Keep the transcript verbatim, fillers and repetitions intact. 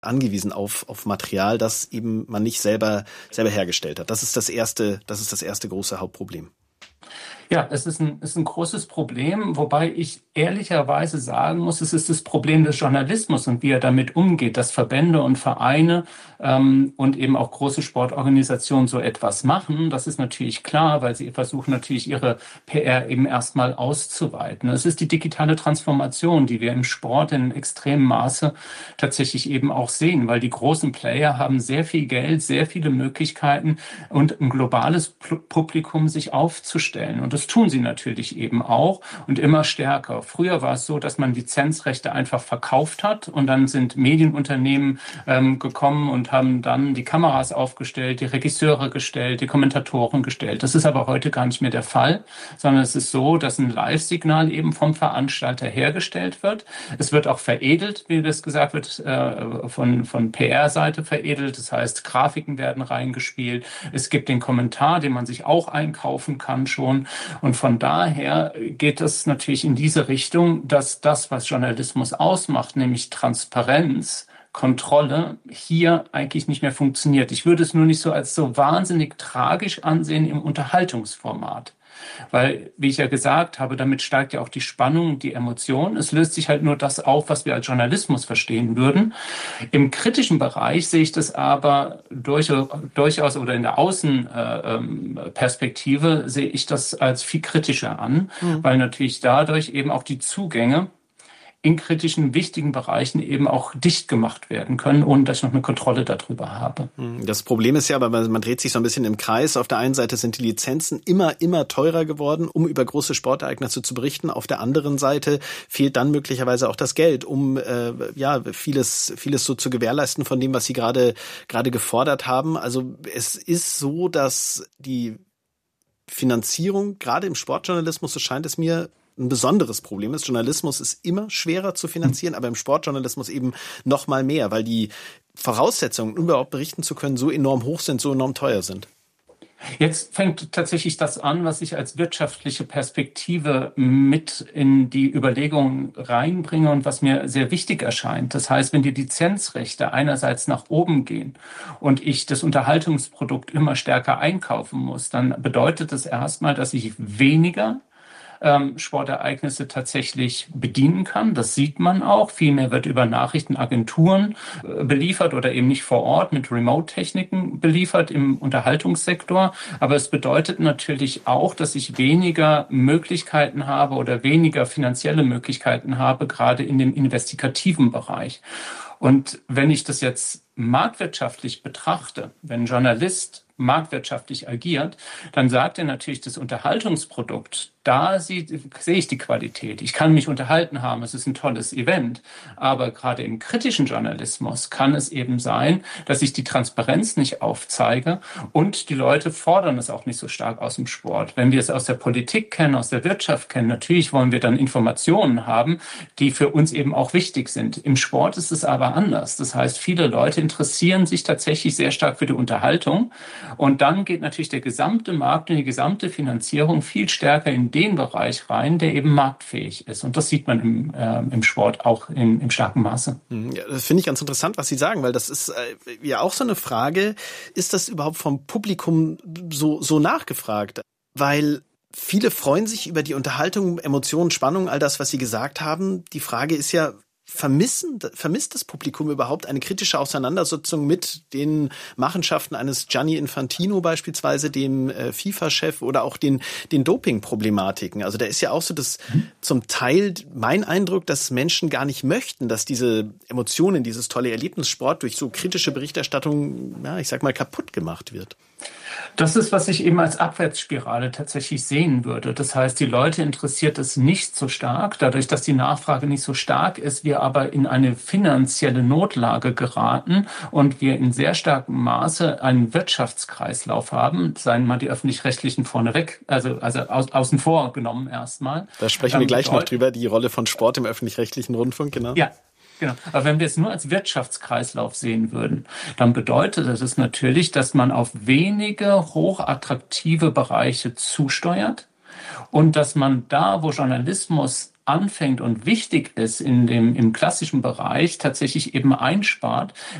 angewiesen auf, auf Material, das eben man nicht selber, selber hergestellt hat. Das ist das erste, das ist das erste große Hauptproblem. Ja, es ist ein, ist ein großes Problem, wobei ich ehrlicherweise sagen muss, es ist das Problem des Journalismus und wie er damit umgeht, dass Verbände und Vereine ähm, und eben auch große Sportorganisationen so etwas machen. Das ist natürlich klar, weil sie versuchen natürlich ihre P R eben erstmal auszuweiten. Es ist die digitale Transformation, die wir im Sport in extremem Maße tatsächlich eben auch sehen, weil die großen Player haben sehr viel Geld, sehr viele Möglichkeiten und ein globales Publikum sich aufzustellen. Und das tun sie natürlich eben auch und immer stärker. Früher war es so, dass man Lizenzrechte einfach verkauft hat und dann sind Medienunternehmen ähm, gekommen und haben dann die Kameras aufgestellt, die Regisseure gestellt, die Kommentatoren gestellt. Das ist aber heute gar nicht mehr der Fall, sondern es ist so, dass ein Live-Signal eben vom Veranstalter hergestellt wird. Es wird auch veredelt, wie das gesagt wird, äh, von, von P R-Seite veredelt. Das heißt, Grafiken werden reingespielt. Es gibt den Kommentar, den man sich auch einkaufen kann schon. Und von daher geht es natürlich in diese Richtung, dass das, was Journalismus ausmacht, nämlich Transparenz, Kontrolle, hier eigentlich nicht mehr funktioniert. Ich würde es nur nicht so als so wahnsinnig tragisch ansehen im Unterhaltungsformat. Weil, wie ich ja gesagt habe, damit steigt ja auch die Spannung, die Emotion. Es löst sich halt nur das auf, was wir als Journalismus verstehen würden. Im kritischen Bereich sehe ich das aber durch, durchaus oder in der Außenperspektive äh, sehe ich das als viel kritischer an, mhm. weil natürlich dadurch eben auch die Zugänge in kritischen, wichtigen Bereichen eben auch dicht gemacht werden können, ohne dass ich noch eine Kontrolle darüber habe. Das Problem ist ja, aber man dreht sich so ein bisschen im Kreis. Auf der einen Seite sind die Lizenzen immer, immer teurer geworden, um über große Sportereignisse zu berichten. Auf der anderen Seite fehlt dann möglicherweise auch das Geld, um äh, ja vieles, vieles so zu gewährleisten von dem, was Sie gerade gerade gefordert haben. Also es ist so, dass die Finanzierung gerade im Sportjournalismus, so scheint es mir, ein besonderes Problem ist. Journalismus ist immer schwerer zu finanzieren, aber im Sportjournalismus eben noch mal mehr, weil die Voraussetzungen, um überhaupt berichten zu können, so enorm hoch sind, so enorm teuer sind. Jetzt fängt tatsächlich das an, was ich als wirtschaftliche Perspektive mit in die Überlegungen reinbringe und was mir sehr wichtig erscheint. Das heißt, wenn die Lizenzrechte einerseits nach oben gehen und ich das Unterhaltungsprodukt immer stärker einkaufen muss, dann bedeutet das erstmal, dass ich weniger Ähm, Sportereignisse tatsächlich bedienen kann. Das sieht man auch. Vielmehr wird über Nachrichtenagenturen äh, beliefert oder eben nicht vor Ort mit Remote-Techniken beliefert im Unterhaltungssektor. Aber es bedeutet natürlich auch, dass ich weniger Möglichkeiten habe oder weniger finanzielle Möglichkeiten habe, gerade in dem investigativen Bereich. Und wenn ich das jetzt marktwirtschaftlich betrachte, wenn ein Journalist marktwirtschaftlich agiert, dann sagt er natürlich, das Unterhaltungsprodukt, da sieht, sehe ich die Qualität. Ich kann mich unterhalten haben, es ist ein tolles Event. Aber gerade im kritischen Journalismus kann es eben sein, dass ich die Transparenz nicht aufzeige und die Leute fordern es auch nicht so stark aus dem Sport. Wenn wir es aus der Politik kennen, aus der Wirtschaft kennen, natürlich wollen wir dann Informationen haben, die für uns eben auch wichtig sind. Im Sport ist es aber anders. Das heißt, viele Leute interessieren sich tatsächlich sehr stark für die Unterhaltung. Und dann geht natürlich der gesamte Markt und die gesamte Finanzierung viel stärker in den Bereich rein, der eben marktfähig ist. Und das sieht man im, äh, im Sport auch in, im starken Maße. Ja, das finde ich ganz interessant, was Sie sagen, weil das ist äh, ja auch so eine Frage, ist das überhaupt vom Publikum so, so nachgefragt? Weil viele freuen sich über die Unterhaltung, Emotionen, Spannung, all das, was Sie gesagt haben. Die Frage ist ja, Vermissen, vermisst das Publikum überhaupt eine kritische Auseinandersetzung mit den Machenschaften eines Gianni Infantino beispielsweise, dem äh, FIFA-Chef oder auch den, den Doping-Problematiken? Also da ist ja auch so das zum Teil mein Eindruck, dass Menschen gar nicht möchten, dass diese Emotionen, dieses tolle Erlebnissport durch so kritische Berichterstattung, ja, ich sag mal, kaputt gemacht wird. Das ist, was ich eben als Abwärtsspirale tatsächlich sehen würde. Das heißt, die Leute interessiert es nicht so stark. Dadurch, dass die Nachfrage nicht so stark ist, wir aber in eine finanzielle Notlage geraten und wir in sehr starkem Maße einen Wirtschaftskreislauf haben, seien mal die Öffentlich-Rechtlichen vorneweg, also, also au, außen vor genommen erstmal. Da sprechen wir ähm, gleich noch drüber, die Rolle von Sport im Öffentlich-Rechtlichen Rundfunk, genau. Ja. Genau. Aber wenn wir es nur als Wirtschaftskreislauf sehen würden, dann bedeutet das natürlich, dass man auf wenige hochattraktive Bereiche zusteuert und dass man da, wo Journalismus anfängt und wichtig ist in dem, im klassischen Bereich, tatsächlich eben einspart,